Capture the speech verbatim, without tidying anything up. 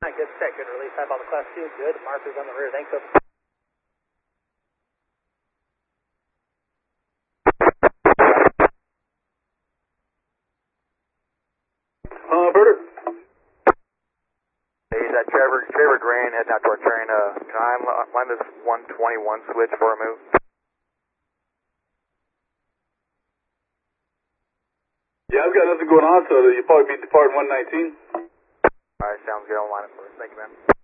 Good set, good release. Type on the class two, good. Markers on the rear, thanks. Up. Uh, Berter. Hey, is that Trevor, Trevor Grant heading out to our train? Uh, can I line this one twenty-one switch for a move? Yeah, I've got nothing going on, so you'll probably be departing one nineteen. Alright, sounds good. I'll line it for us. Thank you, man.